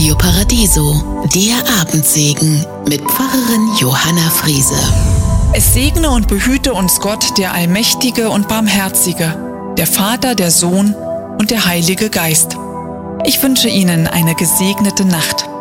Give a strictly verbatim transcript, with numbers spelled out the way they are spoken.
Radio Paradiso, der Abendsegen mit Pfarrerin Johanna Friese. Es segne und behüte uns Gott, der Allmächtige und Barmherzige, der Vater, der Sohn und der Heilige Geist. Ich wünsche Ihnen eine gesegnete Nacht.